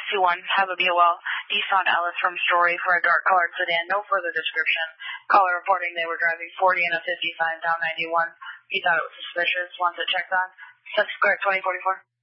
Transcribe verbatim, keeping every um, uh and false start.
two one, have a be well. Nissan Ellis from Story for a dark-colored sedan. No further description. Caller reporting they were driving forty and a fifty-five down ninety-one. He thought it was suspicious. Wants it checked on. Subscribe twenty forty-four.